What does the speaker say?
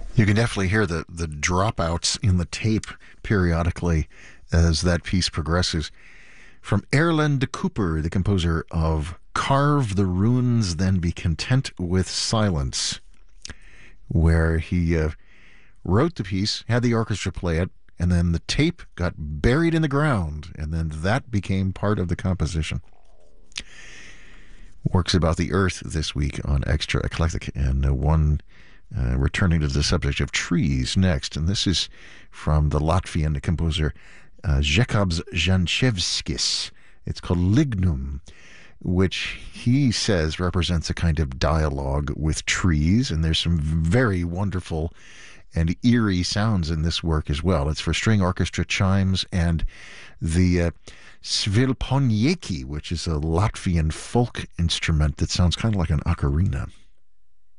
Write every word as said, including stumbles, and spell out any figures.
You can definitely hear the, the dropouts in the tape periodically as that piece progresses. From Erland Cooper, the composer of Carve the Runes, Then Be Content with Silence, where he uh, wrote the piece, had the orchestra play it, and then the tape got buried in the ground, and then that became part of the composition. Works about the earth this week on Extra Eclectic, and uh, one uh, returning to the subject of trees next. And this is from the Latvian composer uh, Jekabs Jančevskis. It's called Lignum, which he says represents a kind of dialogue with trees. And there's some very wonderful and eerie sounds in this work as well. It's for string orchestra, chimes, and the uh, svilponieki, which is a Latvian folk instrument that sounds kind of like an ocarina.